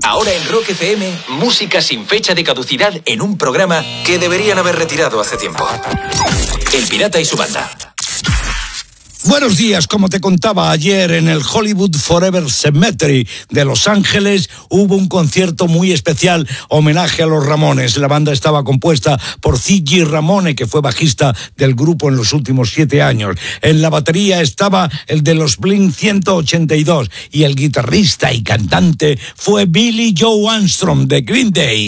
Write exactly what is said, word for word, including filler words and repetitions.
Ahora en Rock F M, música sin fecha de caducidad en un programa que deberían haber retirado hace tiempo. El Pirata y su banda. Buenos días, como te contaba ayer, en el Hollywood Forever Cemetery de Los Ángeles hubo un concierto muy especial, homenaje a los Ramones. La banda estaba compuesta por Ziggy Ramone, que fue bajista del grupo en los últimos siete años. En la batería estaba el de los Blink ciento ochenta y dos y el guitarrista y cantante fue Billy Joe Armstrong de Green Day.